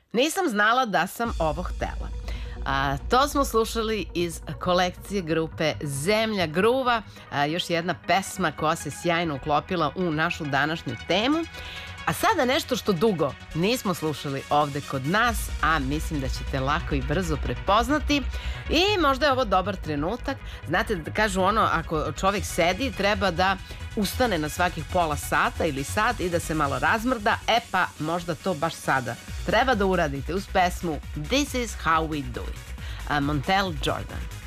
Nisam znala da sam ovo htela. To smo slušali iz kolekcije grupe Zemlja gruva, još jedna pesma koja se sjajno uklopila u našu današnju temu. A sada nešto što dugo nismo slušali ovde kod nas, a mislim da ćete lako i brzo prepoznati i možda je ovo dobar trenutak. Znate da kažu ono, ako čovjek sedi treba da ustane na svakih pola sata ili sat i da se malo razmrda, pa možda to baš sada treba da uradite uz pesmu This is how we do it, Montel Jordan.